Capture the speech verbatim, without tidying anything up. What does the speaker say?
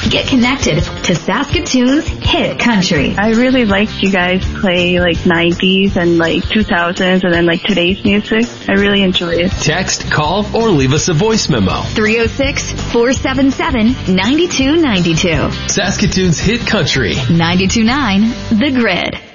Get connected to Saskatoon's hit country. I really like you guys play like nineties and like two thousands and then like today's music. I really enjoy it. Text, call, or leave us a voice memo. three oh six, four seven seven, nine two nine two. Saskatoon's hit country. ninety-two point nine The Grid.